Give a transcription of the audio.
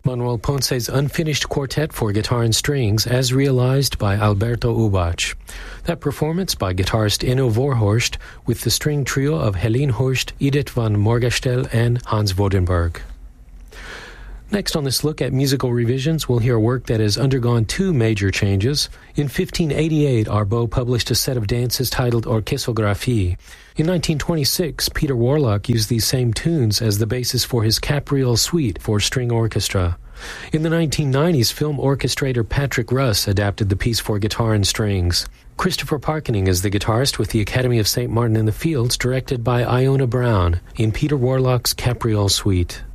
Manuel Ponce's unfinished quartet for guitar and strings as realized by Alberto Ubach. That performance by guitarist Enno Voorhorst with the string trio of Helene Horst, Edith van Morgastel and Hans Wodenberg. Next on this look at musical revisions, we'll hear a work that has undergone two major changes. In 1588, Arbaud published a set of dances titled Orchesographie. In 1926, Peter Warlock used these same tunes as the basis for his Capriole Suite for string orchestra. In the 1990s, film orchestrator Patrick Russ adapted the piece for guitar and strings. Christopher Parkening is the guitarist with the Academy of St. Martin in the Fields, directed by Iona Brown in Peter Warlock's Capriole Suite.